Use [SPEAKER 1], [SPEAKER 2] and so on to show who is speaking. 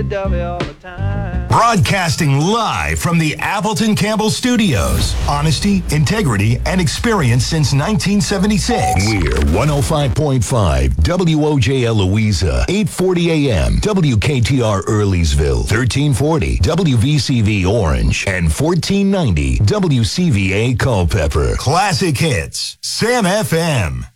[SPEAKER 1] lovey-dovey all the time.
[SPEAKER 2] Broadcasting live from the Appleton Campbell Studios. Honesty, integrity, and experience since 1976. We're 105.5 WOJL Louisa, 840 AM, WKTR Earleysville, 1340 WVCV Orange, and 1490 WCVA Culpeper. Classic hits, Sam FM.